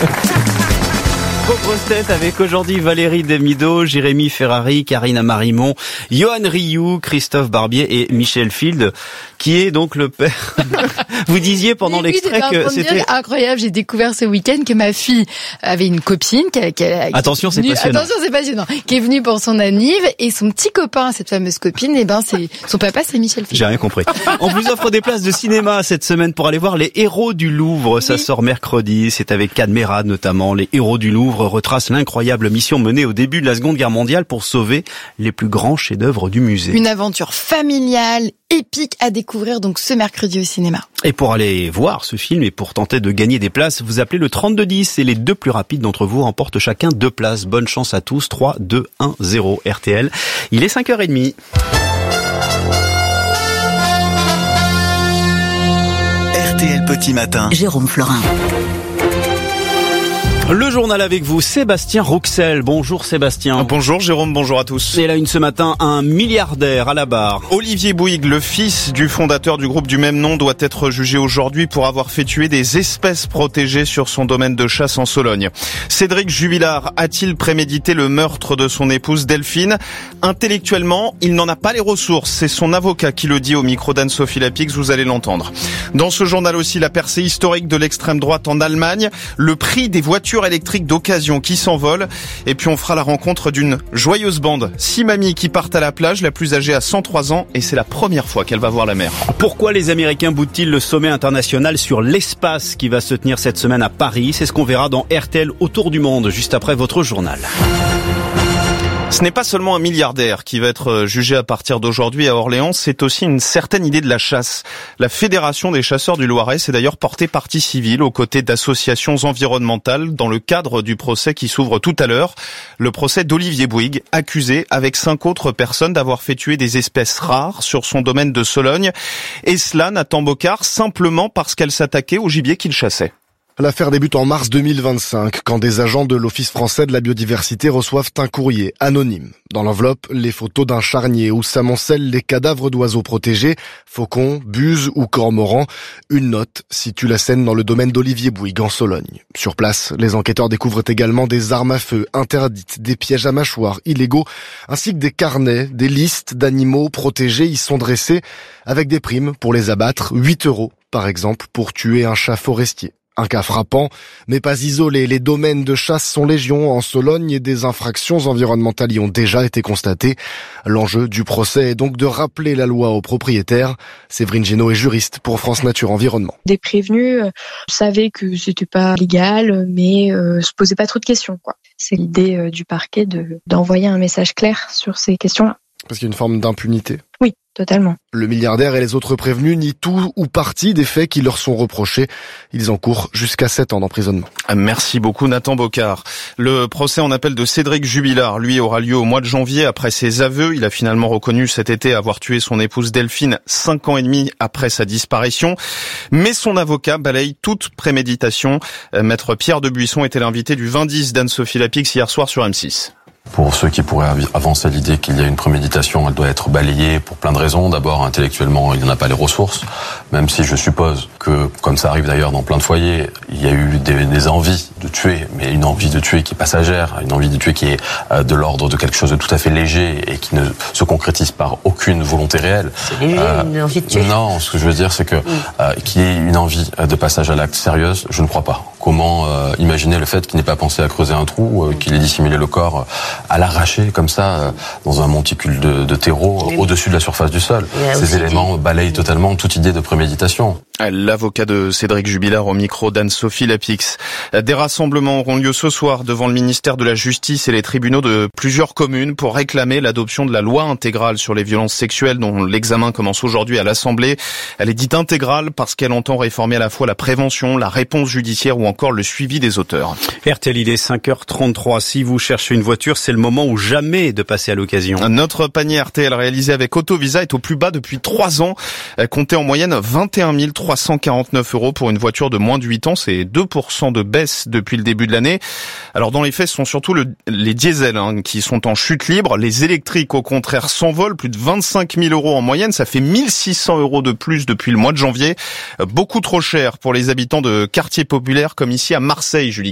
Vos grosses têtes avec aujourd'hui Valérie Demido, Jérémy Ferrari, Karina Marimon, Johan Rioux, Christophe Barbier et Michel Field, qui est donc le père. Vous disiez pendant l'extrait que c'était incroyable. J'ai découvert ce week-end que ma fille avait une copine Attention, c'est passionnant. Attention, c'est passionnant. Qui est venue pour son anniv et son petit copain, cette fameuse copine, c'est son papa, c'est Michel Field. J'ai rien compris. On vous offre des places de cinéma cette semaine pour aller voir Les Héros du Louvre. Ça sort mercredi. C'est avec Cadmerade notamment. Les Héros du Louvre retrace l'incroyable mission menée au début de la Seconde Guerre mondiale pour sauver les plus grands chefs-d'œuvre du musée. Une aventure familiale, épique à découvrir donc ce mercredi au cinéma. Et pour aller voir ce film et pour tenter de gagner des places, vous appelez le 3210 et les deux plus rapides d'entre vous remportent chacun 2 places. Bonne chance à tous. 3, 2, 1, 0 RTL. Il est 5h30. RTL Petit Matin. Jérôme Florin. Le journal avec vous, Sébastien Rouxel. Bonjour Sébastien. Bonjour Jérôme, bonjour à tous. Et là, ce matin, un milliardaire à la barre. Olivier Bouygues, le fils du fondateur du groupe du même nom, doit être jugé aujourd'hui pour avoir fait tuer des espèces protégées sur son domaine de chasse en Sologne. Cédric Jubilard a-t-il prémédité le meurtre de son épouse Delphine ? Intellectuellement, il n'en a pas les ressources. C'est son avocat qui le dit au micro d'Anne-Sophie Lapix, vous allez l'entendre. Dans ce journal aussi, la percée historique de l'extrême droite en Allemagne, le prix des voitures électriques d'occasion qui s'envolent, et puis on fera la rencontre d'une joyeuse bande, 6 mamies qui partent à la plage, la plus âgée a 103 ans et c'est la première fois qu'elle va voir la mer. Pourquoi les Américains boudent-ils le sommet international sur l'espace qui va se tenir cette semaine à Paris ? C'est ce qu'on verra dans RTL Autour du Monde, juste après votre journal. Ce n'est pas seulement un milliardaire qui va être jugé à partir d'aujourd'hui à Orléans, c'est aussi une certaine idée de la chasse. La Fédération des chasseurs du Loiret s'est d'ailleurs portée partie civile aux côtés d'associations environnementales dans le cadre du procès qui s'ouvre tout à l'heure. Le procès d'Olivier Bouygues, accusé avec 5 autres personnes d'avoir fait tuer des espèces rares sur son domaine de Sologne. Et cela, Nathan Bocard, simplement parce qu'elles s'attaquaient au gibier qu'il chassait. L'affaire débute en mars 2025, quand des agents de l'Office français de la biodiversité reçoivent un courrier anonyme. Dans l'enveloppe, les photos d'un charnier où s'amoncellent les cadavres d'oiseaux protégés, faucons, buses ou cormorans. Une note situe la scène dans le domaine d'Olivier Bouygues en Sologne. Sur place, les enquêteurs découvrent également des armes à feu interdites, des pièges à mâchoires illégaux, ainsi que des carnets, des listes d'animaux protégés y sont dressés, avec des primes pour les abattre, 8 € par exemple, pour tuer un chat forestier. Un cas frappant, mais pas isolé. Les domaines de chasse sont légion en Sologne et des infractions environnementales y ont déjà été constatées. L'enjeu du procès est donc de rappeler la loi aux propriétaires. Séverine Génaud est juriste pour France Nature Environnement. Des prévenus savaient que c'était pas légal, mais se posaient pas trop de questions, quoi. C'est l'idée du parquet d'envoyer un message clair sur ces questions-là. Parce qu'il y a une forme d'impunité. Oui, totalement. Le milliardaire et les autres prévenus nient tout ou partie des faits qui leur sont reprochés. Ils encourent jusqu'à 7 ans d'emprisonnement. Merci beaucoup Nathan Bocard. Le procès en appel de Cédric Jubilard, lui, aura lieu au mois de janvier après ses aveux. Il a finalement reconnu cet été avoir tué son épouse Delphine 5 ans et demi après sa disparition. Mais son avocat balaye toute préméditation. Maître Pierre Debuisson était l'invité du 20-10 d'Anne-Sophie Lapix hier soir sur M6. Pour ceux qui pourraient avancer l'idée qu'il y a une préméditation, elle doit être balayée pour plein de raisons. D'abord, intellectuellement, il n'en a pas les ressources, même si je suppose que, comme ça arrive d'ailleurs dans plein de foyers, il y a eu des envies de tuer, mais une envie de tuer qui est passagère, une envie de tuer qui est de l'ordre de quelque chose de tout à fait léger et qui ne se concrétise par aucune volonté réelle. C'est léger, une envie de tuer. Non, ce que je veux dire, c'est que qu'il y ait une envie de passage à l'acte sérieuse, je ne crois pas. Comment imaginer le fait qu'il n'ait pas pensé à creuser un trou, qu'il ait dissimulé le corps à l'arracher comme ça dans un monticule de terreau au-dessus de la surface du sol. Ces éléments balayent totalement toute idée de préméditation. L'avocat de Cédric Jubilard au micro d'Anne-Sophie Lapix. Des rassemblements auront lieu ce soir devant le ministère de la Justice et les tribunaux de plusieurs communes pour réclamer l'adoption de la loi intégrale sur les violences sexuelles dont l'examen commence aujourd'hui à l'Assemblée. Elle est dite intégrale parce qu'elle entend réformer à la fois la prévention, la réponse judiciaire ou encore le suivi des auteurs. RTL, il est 5h33. Si vous cherchez une voiture, c'est le moment ou jamais de passer à l'occasion. Notre panier RTL réalisé avec Autovisa est au plus bas depuis 3 ans. Comptez en moyenne 21 349 € pour une voiture de moins de 8 ans. C'est 2% de baisse depuis le début de l'année. Alors dans les faits, ce sont surtout les diesels qui sont en chute libre. Les électriques, au contraire, s'envolent. Plus de 25 000 € en moyenne. Ça fait 1 600 € de plus depuis le mois de janvier. Beaucoup trop cher pour les habitants de quartiers populaires comme ici à Marseille, Julie.